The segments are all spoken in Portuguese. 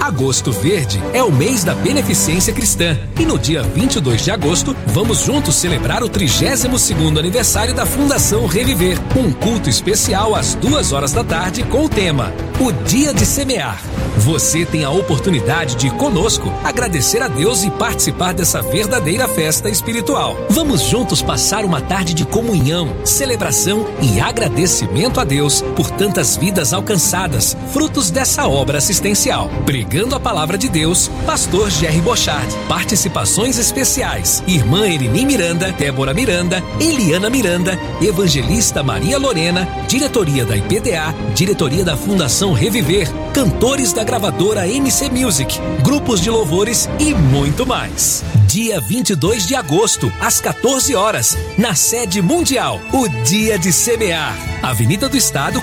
Agosto Verde é o mês da beneficência cristã e no dia 22 de agosto vamos juntos celebrar o 32º aniversário da Fundação Reviver. Um culto especial às 2 da tarde com o tema O Dia de Semear. Você tem a oportunidade de conosco agradecer a Deus e participar dessa verdadeira festa espiritual. Vamos juntos passar uma tarde de comunhão, celebração e agradecimento a Deus por tantas vidas alcançadas, frutos dessa obra assistencial. Pregando a palavra de Deus, Pastor Jerry Bochard. Participações especiais: Irmã Erini Miranda, Débora Miranda, Eliana Miranda, Evangelista Maria Lorena, diretoria da IPDA, diretoria da Fundação Reviver, cantores da gravadora MC Music, grupos de louvores e muito mais. Dia 22 de agosto, às 14 horas, na sede mundial, o Dia de Semear. Avenida do Estado,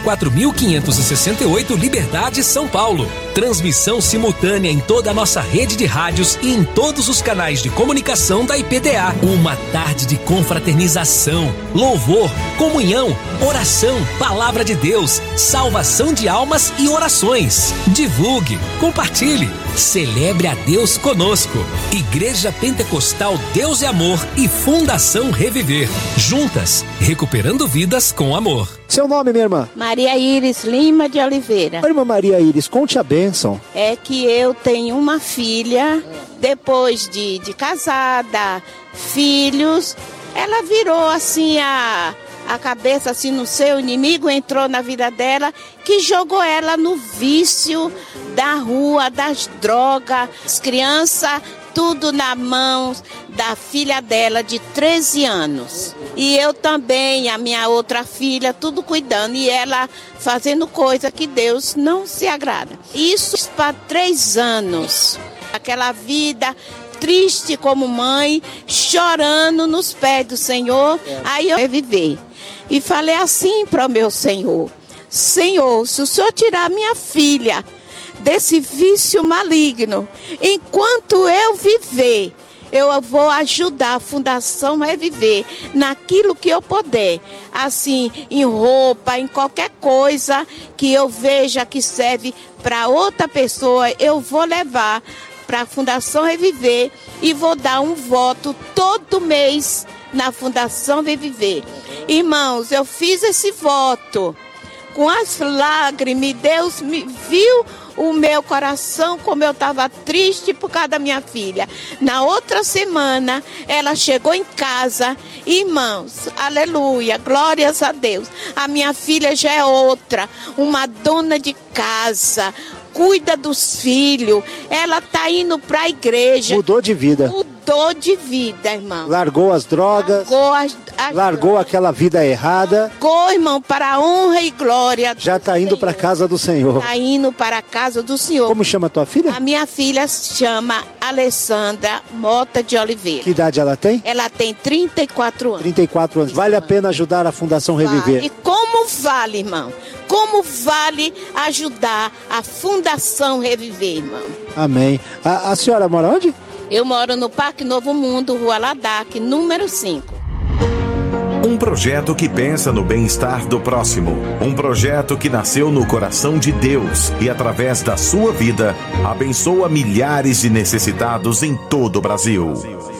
4.568, Liberdade, São Paulo. Transmissão simultânea em toda a nossa rede de rádios e em todos os canais de comunicação da IPDA. Uma tarde de confraternização, louvor, comunhão, oração, palavra de Deus, salvação de almas e orações. Divulgue, compartilhe, celebre a Deus conosco. Igreja Pentecostal Deus é Amor e Fundação Reviver. Juntas, recuperando vidas com amor. Seu nome, minha irmã? Maria Iris Lima de Oliveira. Irmã Maria Iris, conte a bênção. É que eu tenho uma filha, depois de casada, filhos, ela virou assim a cabeça assim no seu inimigo, entrou na vida dela, que jogou ela no vício da rua, das drogas, as crianças, tudo na mão da filha dela de 13 anos. E eu também, a minha outra filha, tudo cuidando. E ela fazendo coisa que Deus não se agrada. Isso para 3 anos. Aquela vida triste como mãe, chorando nos pés do Senhor. Aí eu revivi. E falei assim para o meu Senhor: Senhor, se o Senhor tirar minha filha desse vício maligno, enquanto eu viver, eu vou ajudar a Fundação Reviver naquilo que eu puder, assim, em roupa, em qualquer coisa que eu veja que serve para outra pessoa, eu vou levar para a Fundação Reviver e vou dar um voto todo mês na Fundação Reviver. Irmãos, eu fiz esse voto com as lágrimas, Deus me viu o meu coração, como eu estava triste por causa da minha filha. Na outra semana, ela chegou em casa, irmãos, aleluia, glórias a Deus. A minha filha já é outra, uma dona de casa, cuida dos filhos, ela está indo para a igreja. Mudou de vida. Mudou de vida, irmão. Largou as drogas. Largou aquela vida errada. Largou, irmão, para a honra e glória. Já está indo para a casa do Senhor. Está indo para a casa do Senhor. Como chama a tua filha? A minha filha se chama Alessandra Mota de Oliveira. Que idade ela tem? Ela tem 34 anos. 34 anos. Vale a pena ajudar a Fundação Reviver? E como vale, irmão? Como vale ajudar a Fundação Reviver, irmão? Amém. A senhora mora onde? Eu moro no Parque Novo Mundo, Rua Ladac, número 5. Um projeto que pensa no bem-estar do próximo. Um projeto que nasceu no coração de Deus e, através da sua vida, abençoa milhares de necessitados em todo o Brasil.